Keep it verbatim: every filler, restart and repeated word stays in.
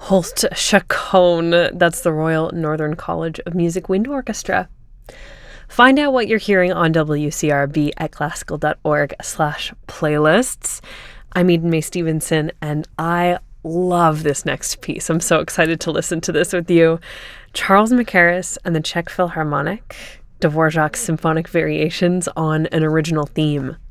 Holst Chacon. That's the Royal Northern College of Music Wind Orchestra. Find out what you're hearing on W C R B at classical.org slash playlists. I'm Eden May Stevenson, and I love this next piece. I'm so excited to listen to this with you. Charles Mackerras and the Czech Philharmonic, Dvorak's Symphonic Variations on an Original Theme.